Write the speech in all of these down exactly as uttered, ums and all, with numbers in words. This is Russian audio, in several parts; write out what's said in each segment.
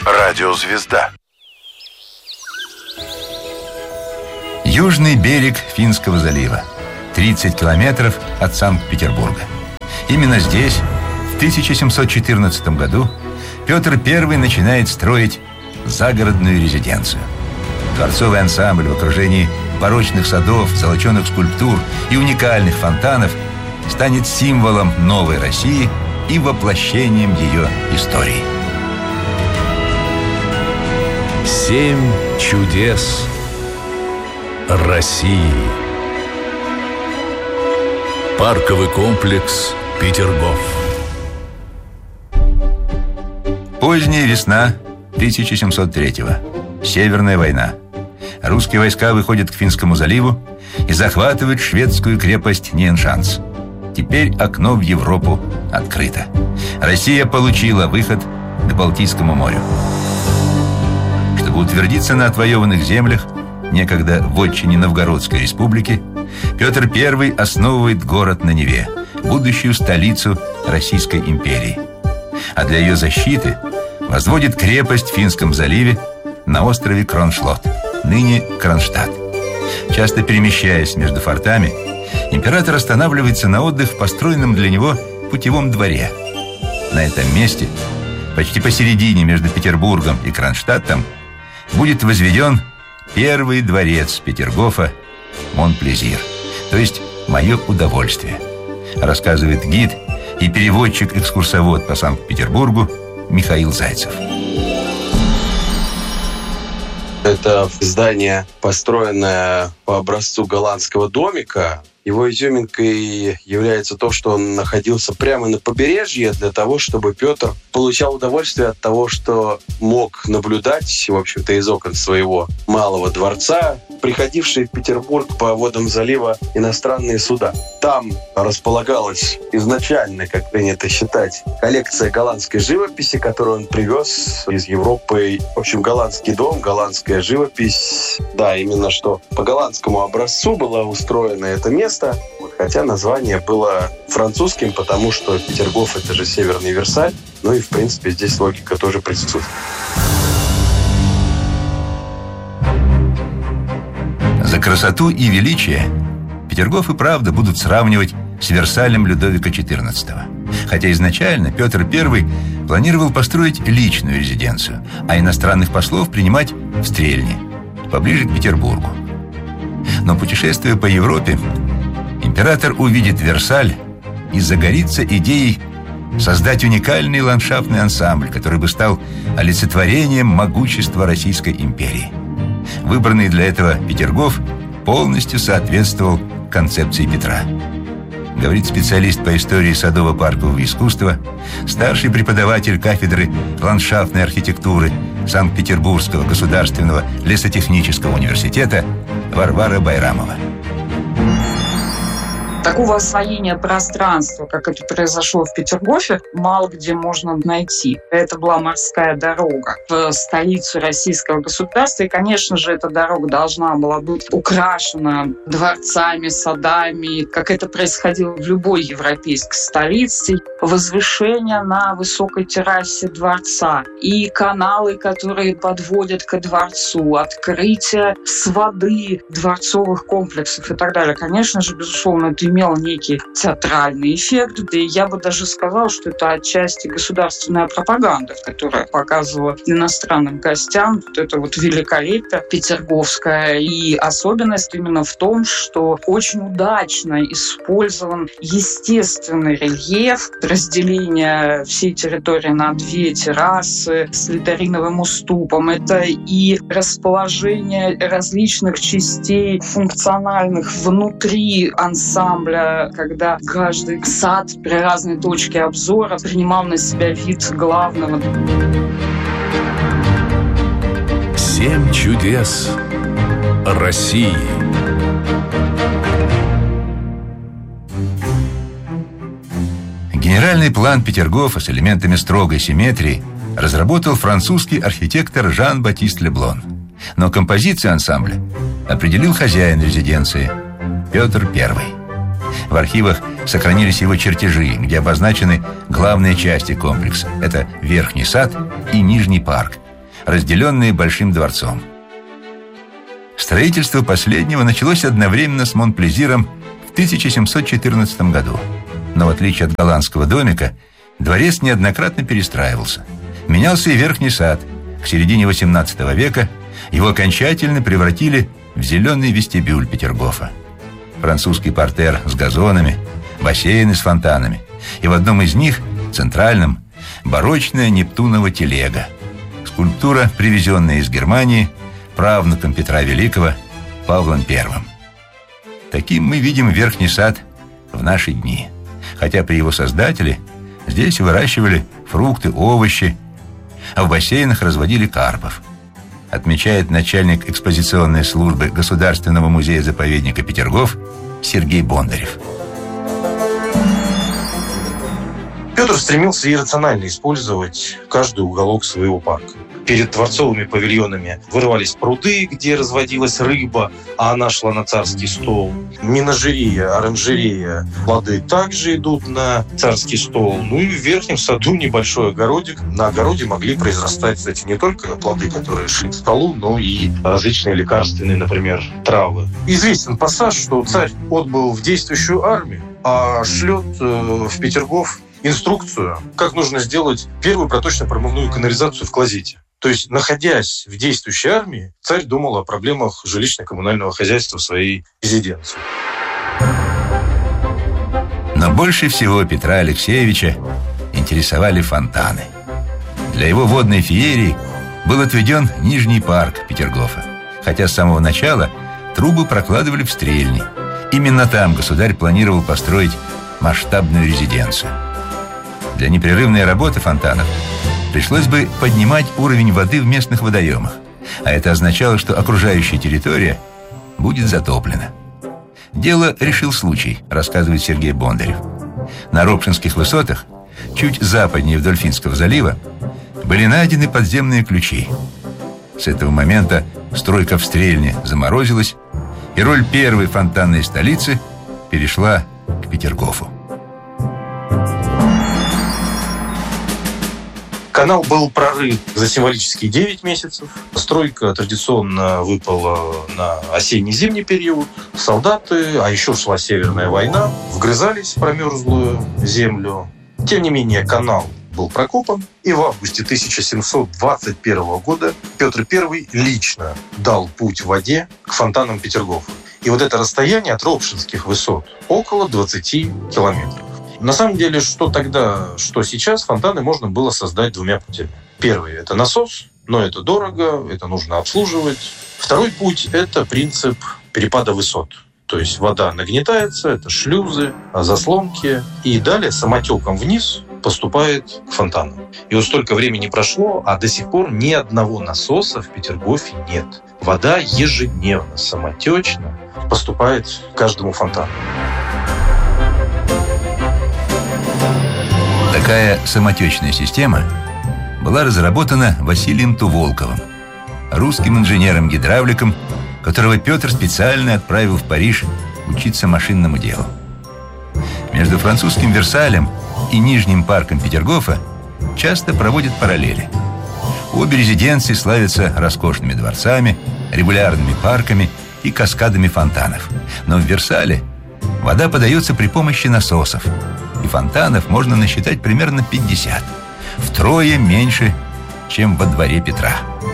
Радиозвезда. Южный берег Финского залива. тридцать километров от Санкт-Петербурга. Именно здесь, в тысяча семьсот четырнадцатом году, Петр Первый начинает строить загородную резиденцию. Дворцовый ансамбль в окружении барочных садов, золоченых скульптур и уникальных фонтанов станет символом новой России и воплощением ее истории. Семь чудес России. Парковый комплекс Петергоф. Поздняя весна тысяча семьсот третьего. Северная война. Русские войска выходят к Финскому заливу и захватывают шведскую крепость Ньеншанс. Теперь окно в Европу открыто. Россия получила выход к Балтийскому морю. Чтобы утвердиться на отвоеванных землях, некогда вотчине Новгородской республики, Петр Первый основывает город на Неве, будущую столицу Российской империи. А для ее защиты возводит крепость в Финском заливе на острове Кроншлот, ныне Кронштадт. Часто перемещаясь между фортами, император останавливается на отдых в построенном для него путевом дворе. На этом месте, почти посередине между Петербургом и Кронштадтом, будет возведен первый дворец Петергофа Монплезир, то есть «Мое удовольствие», рассказывает гид и переводчик-экскурсовод по Санкт-Петербургу Михаил Зайцев. Это здание, построенное по образцу голландского домика. Его изюминкой является то, что он находился прямо на побережье для того, чтобы Петр получал удовольствие от того, что мог наблюдать, в общем-то, из окон своего малого дворца приходившие в Петербург по водам залива иностранные суда. Там располагалась изначально, как принято считать, коллекция голландской живописи, которую он привез из Европы. В общем, голландский дом, голландская живопись. Да, именно что по голландскому образцу было устроено это место, хотя название было французским, потому что Петергоф — это же Северный Версаль. Ну и, в принципе, здесь логика тоже присутствует. За красоту и величие Петергоф и правда будут сравнивать с Версалем Людовика четырнадцатого. Хотя изначально Петр Первый планировал построить личную резиденцию, а иностранных послов принимать в Стрельне, поближе к Петербургу. Но, путешествуя по Европе, император увидит Версаль и загорится идеей создать уникальный ландшафтный ансамбль, который бы стал олицетворением могущества Российской империи. Выбранный для этого Петергоф полностью соответствовал концепции Петра. Говорит специалист по истории садово-паркового искусства, старший преподаватель кафедры ландшафтной архитектуры Санкт-Петербургского государственного лесотехнического университета Варвара Байрамова. Такого освоения пространства, как это произошло в Петергофе, мало где можно найти. Это была морская дорога в столицу российского государства. И, конечно же, эта дорога должна была быть украшена дворцами, садами, как это происходило в любой европейской столице. Возвышение на высокой террасе дворца и каналы, которые подводят ко дворцу, открытие с воды дворцовых комплексов и так далее. Конечно же, безусловно, это имело некий театральный эффект. И я бы даже сказала, что это отчасти государственная пропаганда, которая показывала иностранным гостям вот это вот великолепие петерговское. И особенность именно в том, что очень удачно использован естественный рельеф, разделение всей территории на две террасы с литариновым уступом. Это и расположение различных частей функциональных внутри ансамбля, когда каждый сад при разной точке обзора принимал на себя вид главного. Семь чудес России. Генеральный план Петергофа с элементами строгой симметрии разработал французский архитектор Жан-Батист Леблон. Но композицию ансамбля определил хозяин резиденции Петр Первый. В архивах сохранились его чертежи, где обозначены главные части комплекса. Это Верхний сад и Нижний парк, разделенные Большим дворцом. Строительство последнего началось одновременно с Монплезиром в тысяча семьсот четырнадцатом году. Но в отличие от голландского домика, дворец неоднократно перестраивался. Менялся и верхний сад. К середине восемнадцатого века его окончательно превратили в зеленый вестибюль Петергофа. Французский партер с газонами, бассейны с фонтанами. И в одном из них, центральном, барочная Нептунова телега. Скульптура, привезенная из Германии правнуком Петра Великого Павлом Первым. Таким мы видим верхний сад в наши дни. Хотя при его создателе здесь выращивали фрукты, овощи, а в бассейнах разводили карпов. Отмечает начальник экспозиционной службы Государственного музея-заповедника Петергоф Сергей Бондарев. Петр стремился иррационально использовать каждый уголок своего парка. Перед дворцовыми павильонами вырывались пруды, где разводилась рыба, а она шла на царский стол. Менажерия, оранжерея, плоды также идут на царский стол. Ну и в верхнем саду небольшой огородик. На огороде могли произрастать, кстати, не только плоды, которые шли к столу, но и различные лекарственные, например, травы. Известен пассаж, что царь отбыл в действующую армию, а шлет в Петергоф инструкцию, как нужно сделать первую проточно-промывную канализацию в клозете. То есть, находясь в действующей армии, царь думал о проблемах жилищно-коммунального хозяйства в своей резиденции. Но больше всего Петра Алексеевича интересовали фонтаны. Для его водной феерии был отведен Нижний парк Петергофа, хотя с самого начала трубы прокладывали в Стрельни. Именно там государь планировал построить масштабную резиденцию. Для непрерывной работы фонтанов пришлось бы поднимать уровень воды в местных водоемах, а это означало, что окружающая территория будет затоплена. Дело решил случай, рассказывает Сергей Бондарев. На Ропшинских высотах, чуть западнее вдоль Финского залива, были найдены подземные ключи. С этого момента стройка в Стрельне заморозилась, и роль первой фонтанной столицы перешла к Петергофу. Канал был прорыт за символические девять месяцев. Стройка традиционно выпала на осенне-зимний период. Солдаты, а еще шла Северная война, вгрызались в промерзлую землю. Тем не менее, канал был прокопан, и в августе тысяча семьсот двадцать первого года Петр Первый лично дал путь в воде к фонтанам Петергофа. И вот это расстояние от Ропшинских высот около двадцати километров. На самом деле, что тогда, что сейчас, фонтаны можно было создать двумя путями. Первый – это насос, но это дорого, это нужно обслуживать. Второй путь – это принцип перепада высот. То есть вода нагнетается, это шлюзы, заслонки, и далее самотеком вниз поступает к фонтану. И вот столько времени прошло, а до сих пор ни одного насоса в Петергофе нет. Вода ежедневно, самотечно поступает к каждому фонтану. Такая самотечная система была разработана Василием Туволковым, русским инженером-гидравликом, которого Петр специально отправил в Париж учиться машинному делу. Между французским Версалем и Нижним парком Петергофа часто проводят параллели. Обе резиденции славятся роскошными дворцами, регулярными парками и каскадами фонтанов. Но в Версале вода подается при помощи насосов, и фонтанов можно насчитать примерно пятьдесят, втрое меньше, чем во дворе Петра.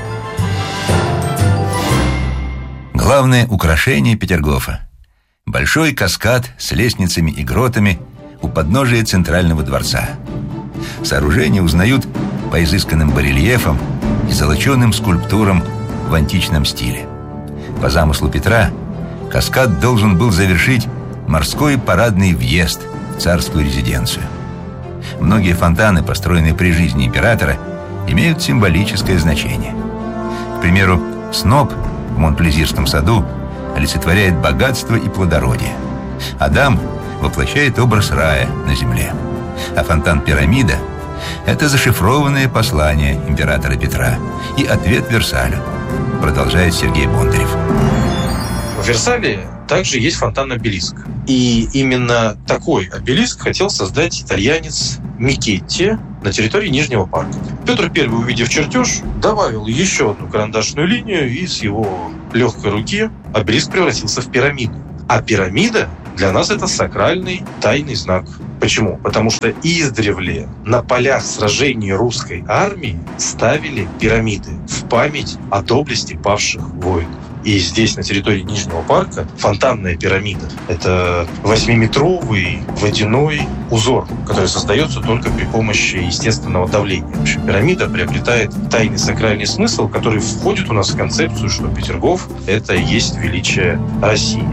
Главное украшение Петергофа – большой каскад с лестницами и гротами у подножия центрального дворца. Сооружение узнают по изысканным барельефам и золоченым скульптурам в античном стиле. По замыслу Петра каскад должен был завершить морской парадный въезд в царскую резиденцию. Многие фонтаны, построенные при жизни императора, имеют символическое значение. К примеру, сноп в Монплезирском саду олицетворяет богатство и плодородие. Адам воплощает образ рая на земле. А фонтан Пирамида – это зашифрованное послание императора Петра и ответ Версалю, продолжает Сергей Бондарев. В Версале также есть фонтан-обелиск. И именно такой обелиск хотел создать итальянец Микетти на территории Нижнего парка. Петр Первый, увидев чертеж, добавил еще одну карандашную линию, и с его легкой руки обелиск превратился в пирамиду. А пирамида для нас это сакральный тайный знак. Почему? Потому что издревле на полях сражений русской армии ставили пирамиды в память о доблести павших воинов. И здесь, на территории Нижнего парка, фонтанная пирамида – это восьмиметровый водяной узор, который создается только при помощи естественного давления. В общем, пирамида приобретает тайный сакральный смысл, который входит у нас в концепцию, что Петергоф – это и есть величие России.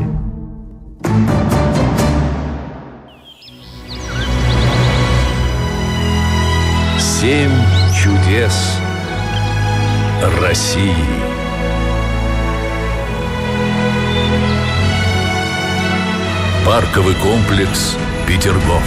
Семь чудес России. Парковый комплекс Петергоф.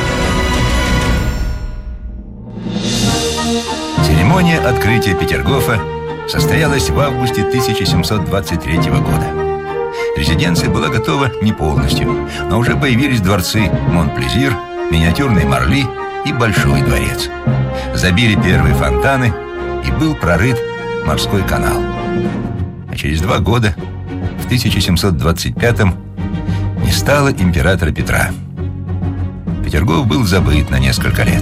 Церемония открытия Петергофа состоялась в августе тысяча семьсот двадцать третьего года. Резиденция была готова не полностью, но уже появились дворцы Монплезир, миниатюрный Марли и Большой дворец. Забили первые фонтаны, и был прорыт морской канал. А через два года, в тысяча семьсот двадцать пятом, не стало императора Петра. Петергоф был забыт на несколько лет.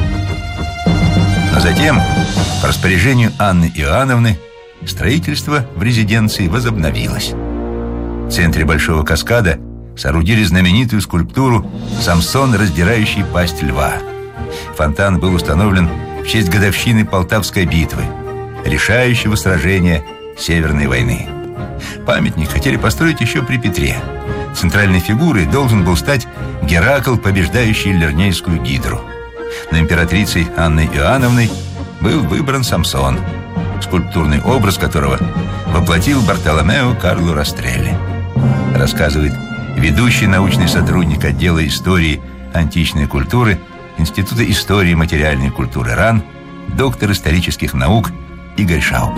Но затем, по распоряжению Анны Иоанновны, строительство в резиденции возобновилось. В центре Большого каскада соорудили знаменитую скульптуру «Самсон, раздирающий пасть льва». Фонтан был установлен в честь годовщины Полтавской битвы, решающего сражения Северной войны. Памятник хотели построить еще при Петре. Центральной фигурой должен был стать Геракл, побеждающий Лернейскую гидру. Но императрицей Анной Иоанновной был выбран Самсон, скульптурный образ которого воплотил Бартоломео Карло Растрелли. Рассказывает ведущий научный сотрудник отдела истории античной культуры Института истории и материальной культуры РАН, доктор исторических наук Игорь Шауп.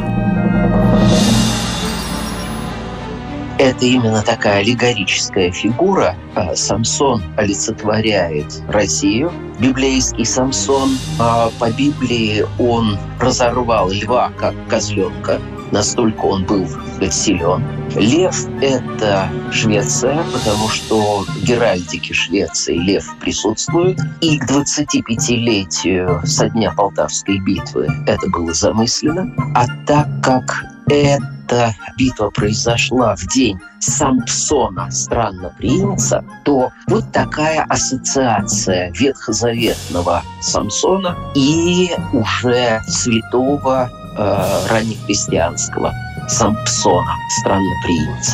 Это именно такая аллегорическая фигура. Самсон олицетворяет Россию, библейский Самсон. По Библии он разорвал льва, как козленка. Настолько он был силен. Лев – это Швеция, потому что в геральдике Швеции лев присутствует. И к двадцатипятилетию со дня Полтавской битвы это было замыслено. А так как эта битва произошла в день Сампсона, странноприимца, то вот такая ассоциация ветхозаветного Самсона и уже святого э, раннехристианского Сампсона, странноприимца.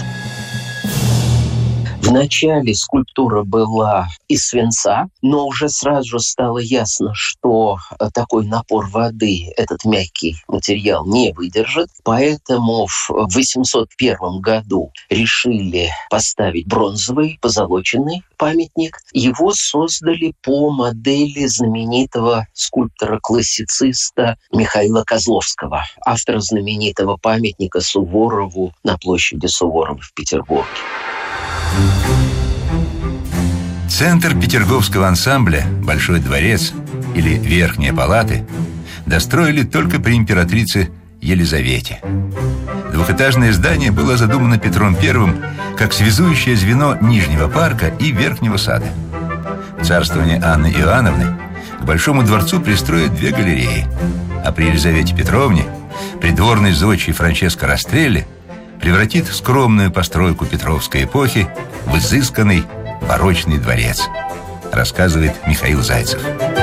Вначале скульптура была из свинца, но уже сразу же стало ясно, что такой напор воды этот мягкий материал не выдержит. Поэтому в восемьсот первом году решили поставить бронзовый, позолоченный памятник. Его создали по модели знаменитого скульптора-классициста Михаила Козловского, автора знаменитого памятника Суворову на площади Суворова в Петербурге. Центр петерговского ансамбля «Большой дворец» или «Верхние палаты» достроили только при императрице Елизавете. Двухэтажное здание было задумано Петром Первым как связующее звено Нижнего парка и Верхнего сада. В царствование Анны Иоанновны к Большому дворцу пристроят две галереи, а при Елизавете Петровне придворный зодчий Франческо Растрелли превратит скромную постройку Петровской эпохи в изысканный барочный дворец, рассказывает Михаил Зайцев.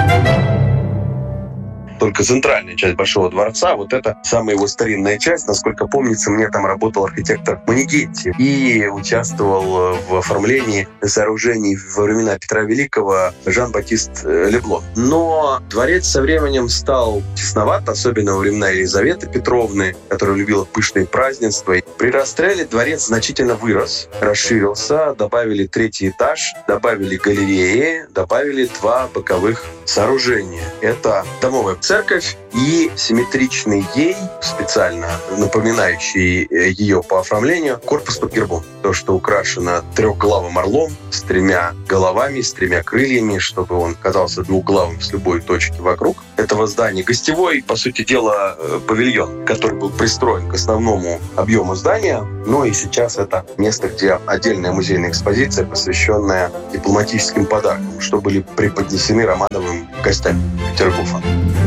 Только центральная часть Большого дворца, вот это самая его старинная часть. Насколько помнится, мне там работал архитектор Манигетти и участвовал в оформлении сооружений во времена Петра Великого Жан-Батист Леблон. Но дворец со временем стал тесноват, особенно во времена Елизаветы Петровны, которая любила пышные празднества. При расстреле дворец значительно вырос, расширился, добавили третий этаж, добавили галереи, добавили два боковых сооружения. Это домовая церковь церковь и симметричный ей, специально напоминающий ее по оформлению, корпус под гербом. То, что украшено трехглавым орлом с тремя головами, с тремя крыльями, чтобы он казался двухглавым с любой точки вокруг этого здания. Гостевой, по сути дела, павильон, который был пристроен к основному объему здания. Ну и сейчас это место, где отдельная музейная экспозиция, посвященная дипломатическим подаркам, что были преподнесены Романовым гостям Петергофа.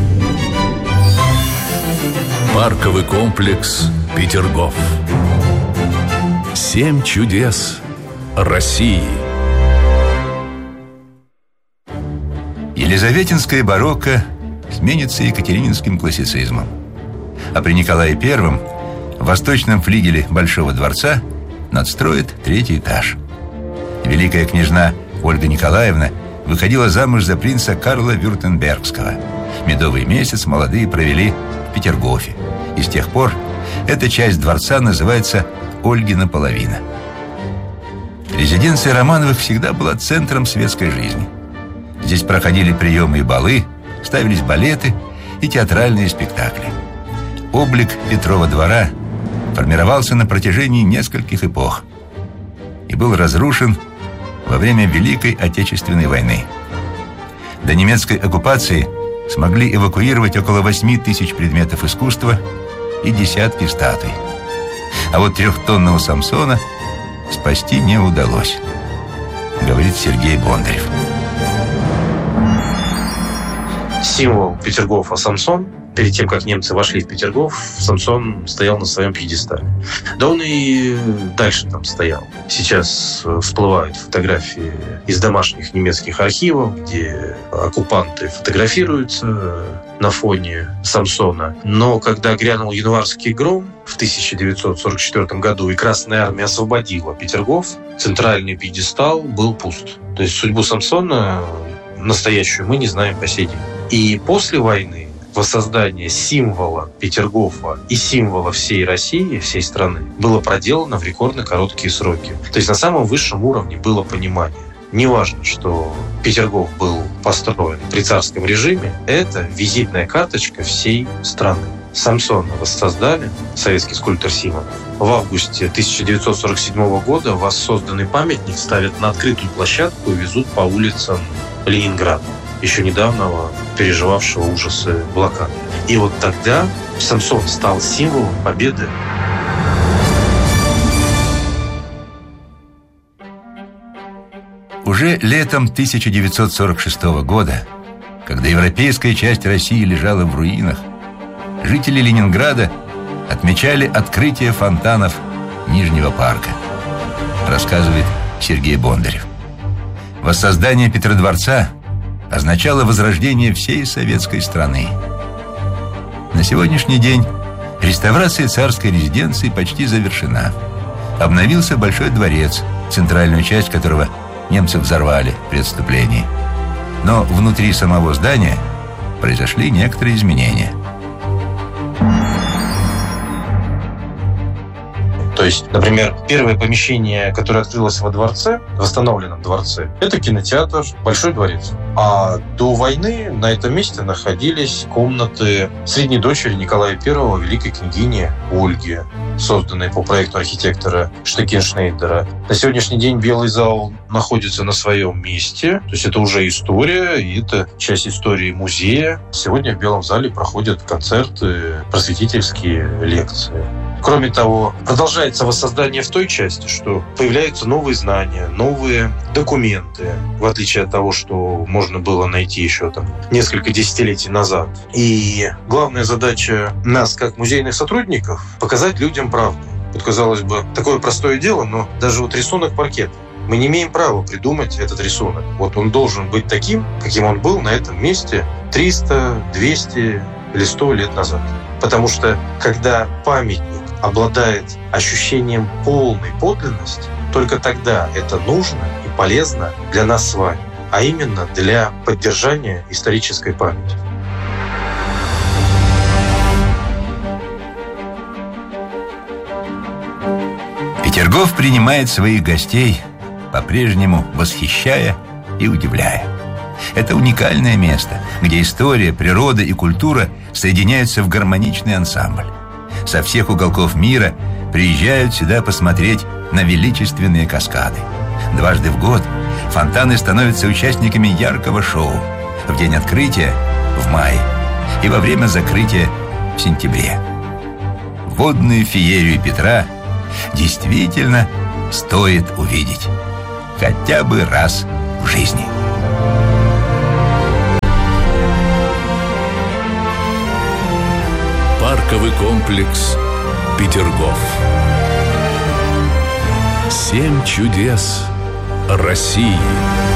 Парковый комплекс Петергоф. Семь чудес России. Елизаветинское барокко сменится екатерининским классицизмом. А при Николае Первом в восточном флигеле Большого дворца надстроят третий этаж. Великая княжна Ольга Николаевна выходила замуж за принца Карла Вюртембергского. Медовый месяц молодые провели в Петергофе. И с тех пор эта часть дворца называется Ольгина половина. Резиденция Романовых всегда была центром светской жизни. Здесь проходили приемы и балы, ставились балеты и театральные спектакли. Облик Петрова двора формировался на протяжении нескольких эпох и был разрушен во время Великой Отечественной войны. До немецкой оккупации смогли эвакуировать около восьми тысяч предметов искусства и десятки статуй. А вот трехтонного Самсона спасти не удалось, говорит Сергей Бондарев. Символ Петергофа Самсон. Перед тем, как немцы вошли в Петергоф, Самсон стоял на своем пьедестале. Да он и дальше там стоял. Сейчас всплывают фотографии из домашних немецких архивов, где оккупанты фотографируются на фоне Самсона. Но когда грянул январский гром в тысяча девятьсот сорок четвёртом году и Красная Армия освободила Петергоф, центральный пьедестал был пуст. То есть судьбу Самсона настоящую мы не знаем по сей день. И после войны воссоздание символа Петергофа и символа всей России, всей страны, было проделано в рекордно короткие сроки. То есть на самом высшем уровне было понимание. Неважно, что Петергоф был построен при царском режиме, это визитная карточка всей страны. Самсона воссоздали, советский скульптор Симонов. В августе тысяча девятьсот сорок седьмого года воссозданный памятник ставят на открытую площадку и везут по улицам Ленинграда, еще недавно переживавшего ужасы блокады. И вот тогда Самсон стал символом победы. Уже летом тысяча девятьсот сорок шестого года, когда европейская часть России лежала в руинах, жители Ленинграда отмечали открытие фонтанов Нижнего парка, рассказывает Сергей Бондарев. Воссоздание Петродворца означало возрождение всей советской страны. На сегодняшний день реставрация царской резиденции почти завершена. Обновился Большой дворец, центральную часть которого немцы взорвали при отступлении. Но внутри самого здания произошли некоторые изменения. То есть, например, первое помещение, которое открылось во дворце, в восстановленном дворце, это кинотеатр «Большой дворец». А до войны на этом месте находились комнаты средней дочери Николая Первого, великой княгини Ольги, созданные по проекту архитектора Штекеншнейдера. На сегодняшний день Белый зал находится на своем месте. То есть это уже история, и это часть истории музея. Сегодня в Белом зале проходят концерты, просветительские лекции. Кроме того, продолжается воссоздание в той части, что появляются новые знания, новые документы, в отличие от того, что можно было найти еще там несколько десятилетий назад. И главная задача нас, как музейных сотрудников, показать людям правду. Вот, казалось бы, такое простое дело, но даже вот рисунок паркета. Мы не имеем права придумать этот рисунок. Вот он должен быть таким, каким он был на этом месте триста, двести или сто лет назад. Потому что, когда памятник обладает ощущением полной подлинности, только тогда это нужно и полезно для нас с вами, а именно для поддержания исторической памяти. Петергоф принимает своих гостей, по-прежнему восхищая и удивляя. Это уникальное место, где история, природа и культура соединяются в гармоничный ансамбль. Со всех уголков мира приезжают сюда посмотреть на величественные каскады. Дважды в год фонтаны становятся участниками яркого шоу. В день открытия в мае и во время закрытия в сентябре. Водную феерию Петра действительно стоит увидеть хотя бы раз в жизни. Парковый комплекс «Петергоф». Семь чудес России.